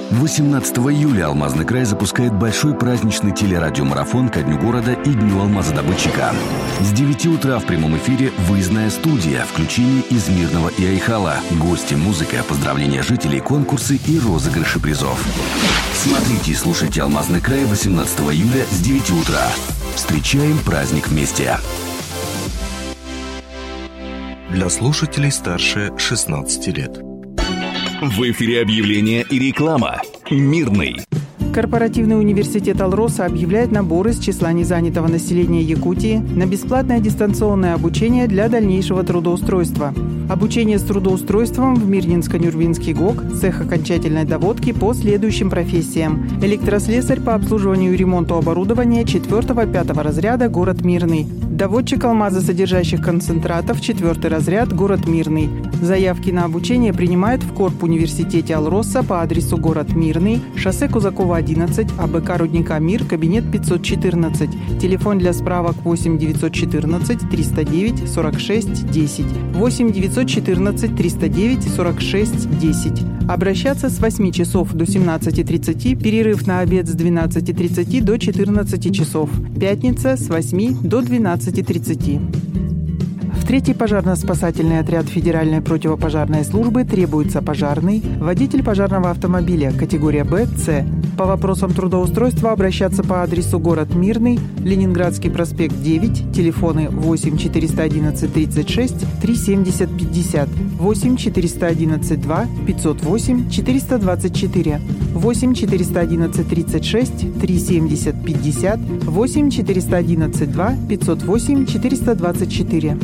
18 июля Алмазный край запускает большой праздничный телерадиомарафон ко Дню города и Дню алмазодобытчика. С 9 утра в прямом эфире выездная студия, включение из Мирного и Айхала, гости, музыка, поздравления жителей, конкурсы и розыгрыши призов. Смотрите и слушайте Алмазный край 18 июля с 9 утра. Встречаем праздник вместе. Для слушателей старше 16 лет. В эфире объявления и реклама. Мирный. Корпоративный университет «Алроса» объявляет набор из числа незанятого населения Якутии на бесплатное дистанционное обучение для дальнейшего трудоустройства. Обучение с трудоустройством в Мирнинско-Нюрвинский ГОК, цех окончательной доводки по следующим профессиям. Электрослесарь по обслуживанию и ремонту оборудования 4-5 разряда, город Мирный. Доводчик алмазосодержащих концентратов 4 разряд, город Мирный. Заявки на обучение принимают в Корп-университете «Алроса» по адресу город Мирный, шоссе Кузакова, 11, АБК рудника «Мир», кабинет 514. Телефон для справок 8 914 309 46 10. 8 914 309 46 10. Обращаться с 8 часов до 17:30, перерыв на обед с 12:30 до 14 часов. Пятница с 8 до 12:30. В 3-й пожарно-спасательный отряд Федеральной противопожарной службы требуется пожарный, водитель пожарного автомобиля категория Б, С. По вопросам трудоустройства обращаться по адресу город Мирный, Ленинградский проспект 9, телефоны 8 411 36 370 50, 8 411 2 508 424, 8 411 36 370 50, 8 411 2 508 424.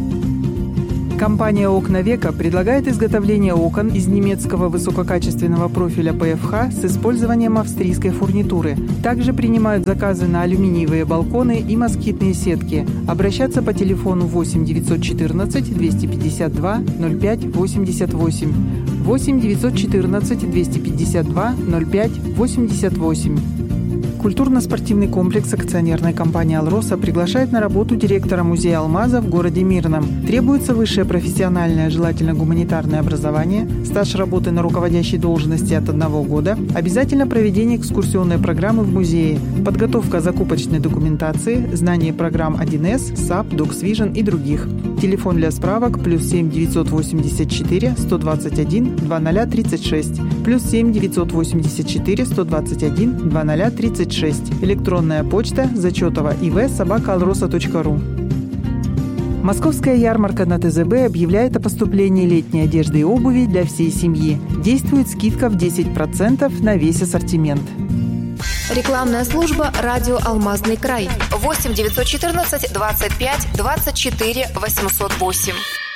Компания «Окна Века» предлагает изготовление окон из немецкого высококачественного профиля ПФХ с использованием австрийской фурнитуры. Также принимают заказы на алюминиевые балконы и москитные сетки. Обращаться по телефону 8 914 252 05 88, 8 914 252 05 88. Культурно-спортивный комплекс акционерной компании «Алроса» приглашает на работу директора музея алмаза в городе Мирном. Требуется высшее профессиональное, желательно гуманитарное образование, стаж работы на руководящей должности от 1 года, обязательно проведение экскурсионной программы в музее, подготовка закупочной документации, знание программ 1С, SAP, DocsVision и других. Телефон для справок +7 984 121 2036, +7 984 121 2036. Электронная почта зачетова.iv@alrosa.ru. Московская ярмарка на ТЗБ объявляет о поступлении летней одежды и обуви для всей семьи. Действует скидка в 10% на весь ассортимент. Рекламная служба «Радио Алмазный край». 8 914 25 24 808.